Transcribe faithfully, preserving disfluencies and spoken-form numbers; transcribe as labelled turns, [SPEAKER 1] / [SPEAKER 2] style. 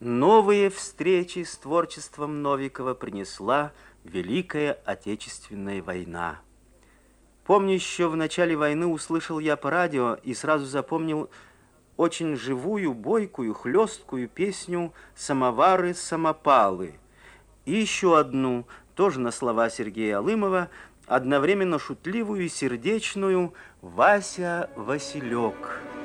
[SPEAKER 1] Новые встречи с творчеством Новикова принесла Великая Отечественная война. Помню, еще в начале войны услышал я по радио и сразу запомнил очень живую, бойкую, хлесткую песню «Самовары-самопалы». И еще одну, тоже на слова Сергея Алымова, одновременно шутливую и сердечную «Вася Василек».